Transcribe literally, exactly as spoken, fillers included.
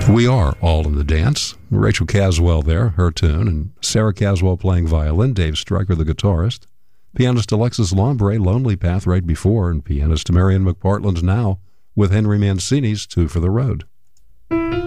We Are All in the Dance. Rachel Caswell there, her tune, and Sarah Caswell playing violin, Dave Stryker, the guitarist. Pianist Alexis Lombre, Lonely Path right before, and pianist Marion McPartland now with Henry Mancini's Two for the Road.